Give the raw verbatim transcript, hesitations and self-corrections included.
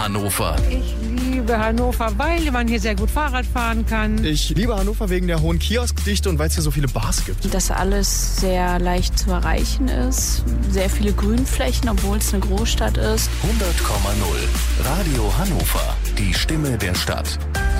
Hannover. Ich liebe Hannover, weil man hier sehr gut Fahrrad fahren kann. Ich liebe Hannover wegen der hohen Kioskdichte und weil es hier so viele Bars gibt. Dass alles sehr leicht zu erreichen ist. Sehr viele Grünflächen, obwohl es eine Großstadt ist. hundert Komma null Radio Hannover. Die Stimme der Stadt.